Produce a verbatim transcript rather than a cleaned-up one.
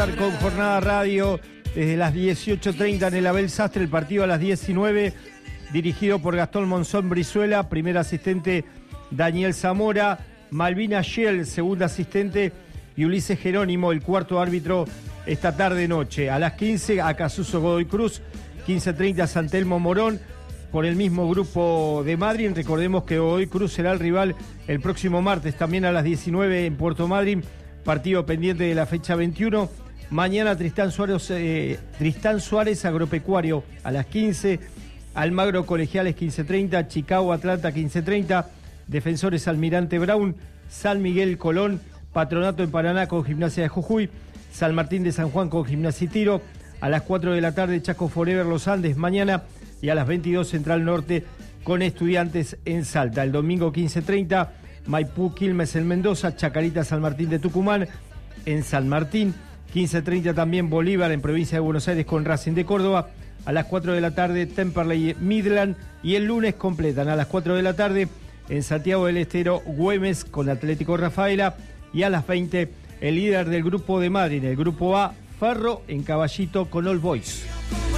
Con Jornada Radio desde las dieciocho treinta en el Abel Sastre, el partido a las diecinueve, dirigido por Gastón Monzón Brizuela, primer asistente Daniel Zamora, Malvina Shell, segundo asistente, y Ulises Jerónimo, el cuarto árbitro esta tarde-noche. A las quince, Acasuso Godoy Cruz, quince treinta San Telmo Morón, por el mismo grupo de Madryn. Recordemos que Godoy Cruz será el rival el próximo martes, también a las diecinueve en Puerto Madryn, partido pendiente de la fecha veintiuno. Mañana Tristán Suárez, eh, Tristán Suárez Agropecuario a las quince, Almagro Colegiales quince treinta, Chicago Atlanta quince treinta, Defensores Almirante Brown, San Miguel Colón, Patronato en Paraná con Gimnasia de Jujuy, San Martín de San Juan con Gimnasia y Tiro, a las cuatro de la tarde Chaco Forever Los Andes mañana, y a las veintidós Central Norte con Estudiantes en Salta. El domingo quince treinta Maipú Quilmes en Mendoza, Chacarita San Martín de Tucumán en San Martín, quince treinta también Bolívar en provincia de Buenos Aires con Racing de Córdoba. A las cuatro de la tarde Temperley Midland, y el lunes completan a las cuatro de la tarde en Santiago del Estero Güemes con Atlético Rafaela, y a las veinte el líder del grupo de Madryn, el grupo A, Ferro en Caballito con All Boys.